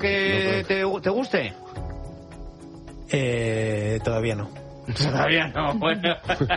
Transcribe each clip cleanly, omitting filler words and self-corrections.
que te guste? Todavía no. Todavía no, bueno.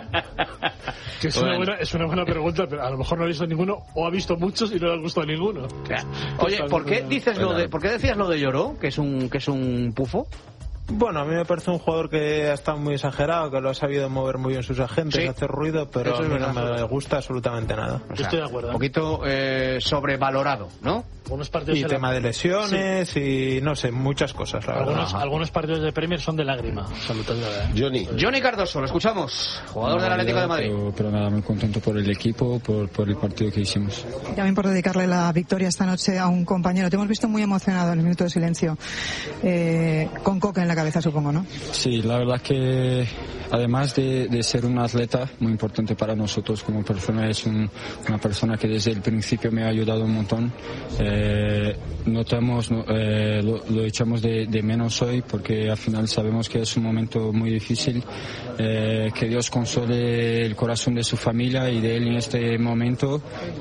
Que es una buena pregunta, pero a lo mejor no ha visto ninguno o ha visto muchos y no le ha gustado ninguno. Oye, ¿por qué decías lo de Lloró, que es un pufo? Bueno, a mí me parece un jugador que ha estado muy exagerado, que lo ha sabido mover muy bien sus agentes, sí, hacer ruido, pero a mí no me gusta absolutamente nada. O sea, estoy de acuerdo. Un poquito sobrevalorado, ¿no? Y tema de lesiones, sí, y no sé, muchas cosas, la verdad. Algunos partidos de Premier son de lágrima. Johnny Cardoso, lo escuchamos, jugador del Atlético de Madrid. Pero nada, muy contento por el equipo, por el partido que hicimos. También por dedicarle la victoria esta noche a un compañero. Te hemos visto muy emocionado en el minuto de silencio, con Coque en la cabeza, supongo, ¿no? Sí, la verdad que además de ser un atleta muy importante para nosotros como persona, es una persona que desde el principio me ha ayudado un montón. Notamos, lo echamos de menos hoy porque al final sabemos que es un momento muy difícil. Que Dios console el corazón de su familia y de él en este momento,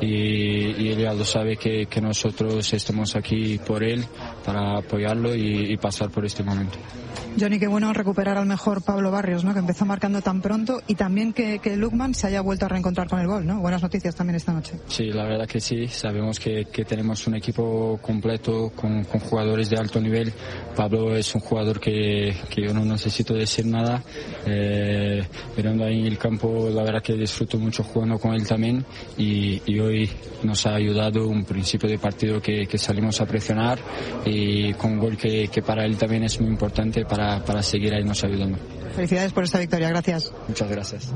y él ya lo sabe que nosotros estamos aquí por él para apoyarlo y pasar por este momento. Johnny, qué bueno recuperar al mejor Pablo Barrios, ¿no? Que empezó marcando tan pronto, y también que Lookman se haya vuelto a reencontrar con el gol, ¿no? Buenas noticias también esta noche. Sí, la verdad que sí. Sabemos que tenemos un equipo completo con jugadores de alto nivel. Pablo es un jugador que yo no necesito decir nada. Mirando ahí en el campo, la verdad que disfruto mucho jugando con él también, y hoy nos ha ayudado un principio de partido que salimos a presionar, y con un gol que para él también es muy importante para seguir ahí nos ayudando. Felicidades por esta victoria, gracias. Muchas gracias.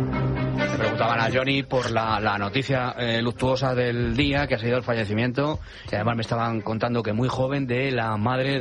Le preguntaban a Johnny por la noticia luctuosa del día, que ha sido el fallecimiento, y además me estaban contando que muy joven, de la madre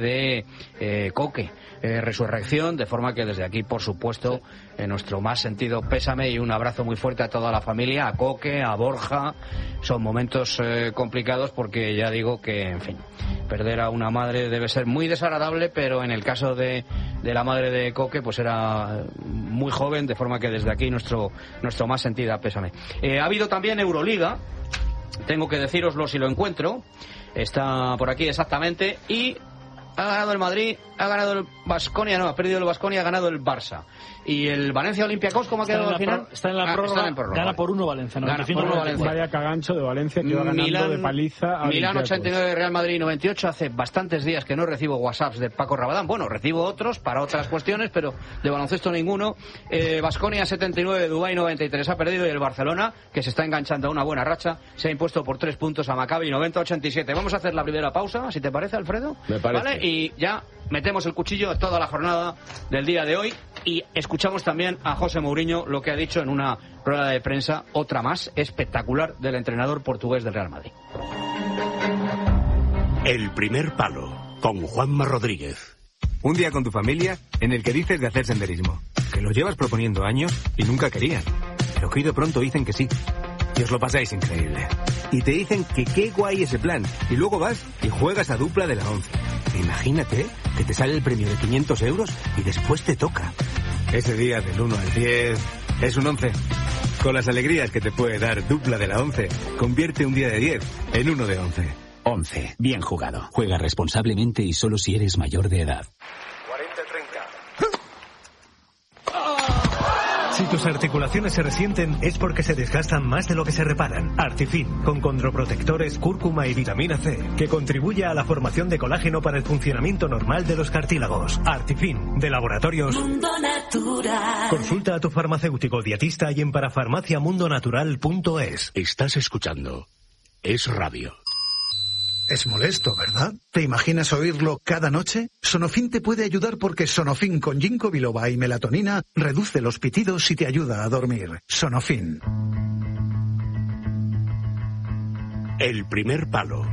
de Coque. Resurrección, de forma que desde aquí, por supuesto, nuestro más sentido pésame y un abrazo muy fuerte a toda la familia, a Coque, a Borja. Son momentos complicados porque ya digo que, en fin, perder a una madre debe ser muy desagradable, pero en el caso de la madre de Coque, pues era muy joven, de forma que desde aquí nuestro más sentido pésame. Ha habido también Euroliga, tengo que decíroslo si lo encuentro, está por aquí exactamente, y ha ganado el Madrid, ha ganado el Baskonia, no, ha perdido el Baskonia, ha ganado el Barça. ¿Y el Valencia Olympiacos cómo ha quedado al final? Está en la prórroga, gana por 1 Valencia. Gana por 1 Valencia. Vaya cagancho de Valencia, que iba ganando de paliza a Milán 89, Real Madrid 98. Hace bastantes días que no recibo WhatsApps de Paco Rabadán. Bueno, recibo otros para otras cuestiones, pero de baloncesto ninguno. Baskonia 79, Dubái 93 ha perdido, y el Barcelona, que se está enganchando a una buena racha, se ha impuesto por 3 puntos a Maccabi 90-87. Vamos a hacer la primera pausa, si te parece, Alfredo. Me parece. ¿Vale? Y ya metemos el cuchillo a toda la jornada del día de hoy, y escuchamos también a José Mourinho, lo que ha dicho en una rueda de prensa, otra más espectacular, del entrenador portugués del Real Madrid. El primer palo, con Juanma Rodríguez. Un día con tu familia en el que dices de hacer senderismo, que lo llevas proponiendo años y nunca querían, pero que hoy de pronto dicen que sí, y os lo pasáis increíble. Y te dicen que qué guay ese plan, y luego vas y juegas a dupla de la 11. Imagínate que te sale el premio de 500 euros y después te toca. Ese día del 1 al 10 es un 11. Con las alegrías que te puede dar dupla de la 11, convierte un día de 10 en uno de 11. 11. Bien jugado. Juega responsablemente y solo si eres mayor de edad. 40-30. Si tus articulaciones se resienten es porque se desgastan más de lo que se reparan. Artifin, con condroprotectores, cúrcuma y vitamina C, que contribuye a la formación de colágeno para el funcionamiento normal de los cartílagos. Artifin, de Laboratorios Mundo Natural. Consulta a tu farmacéutico dietista y en parafarmaciamundonatural.es. Estás escuchando Es Radio. Es molesto, ¿verdad? ¿Te imaginas oírlo cada noche? Sonofin te puede ayudar porque Sonofin con ginkgo biloba y melatonina reduce los pitidos y te ayuda a dormir. Sonofin. El primer palo,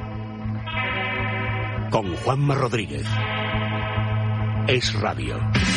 con Juanma Rodríguez. Es Radio.